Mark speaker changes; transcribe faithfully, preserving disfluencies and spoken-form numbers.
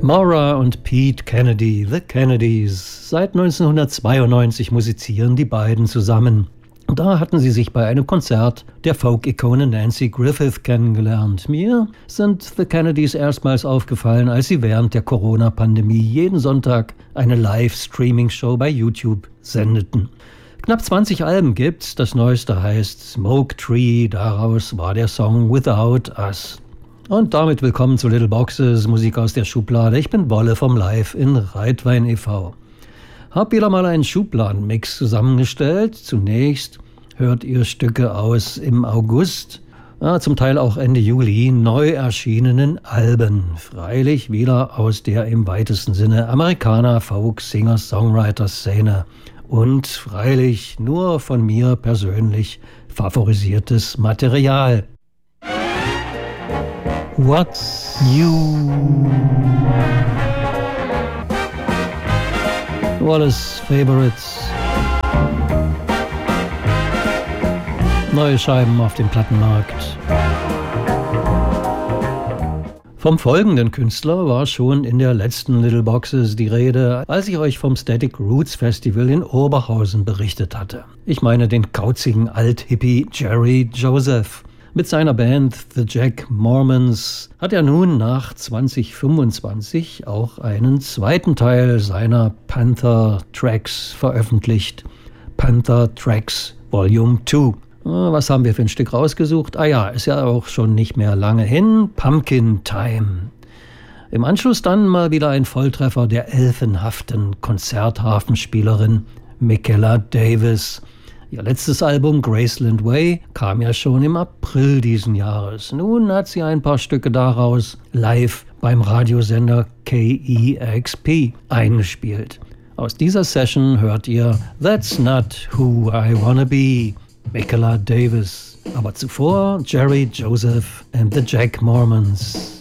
Speaker 1: Maura und Pete Kennedy, The Kennedys. Seit neunzehnhundertzweiundneunzig musizieren die beiden zusammen. Da hatten sie sich bei einem Konzert der Folk-Ikone Nanci Griffith kennengelernt. Mir sind The Kennedys erstmals aufgefallen, als sie während der Corona-Pandemie jeden Sonntag eine Live-Streaming-Show bei YouTube sendeten. Knapp zwanzig Alben gibt's, das neueste heißt Smoke Tree, daraus war der Song Without Us. Und damit willkommen zu Little Boxes, Musik aus der Schublade. Ich bin Wolle vom Live in Reitwein e V Hab wieder mal einen Schubladenmix zusammengestellt. Zunächst hört ihr Stücke aus im August, ja, zum Teil auch Ende Juli, neu erschienenen Alben. Freilich wieder aus der im weitesten Sinne Amerikaner Folk Singer Songwriter Szene. Und freilich nur von mir persönlich favorisiertes Material. What's New? Wallace Favorites. Neue Scheiben auf dem Plattenmarkt. Vom folgenden Künstler war schon in der letzten Little Boxes die Rede, als ich euch vom Static Roots Festival in Oberhausen berichtet hatte. Ich meine den kauzigen Alt-Hippie Jerry Joseph. Mit seiner Band The Jack Mormons hat er nun nach zwanzig fünfundzwanzig auch einen zweiten Teil seiner Panther Tracks veröffentlicht. Panther Tracks Volume zwei. Was haben wir für ein Stück rausgesucht? Ah ja, ist ja auch schon nicht mehr lange hin. Pumpkin Time. Im Anschluss dann mal wieder ein Volltreffer der elfenhaften Konzerthafenspielerin Michaela Davis. Ihr letztes Album Graceland Way kam ja schon im April diesen Jahres. Nun hat sie ein paar Stücke daraus live beim Radiosender K E X P eingespielt. Aus dieser Session hört ihr That's Not Who I Wanna Be, Michaela Davis. Aber zuvor Jerry Joseph and the Jack Mormons.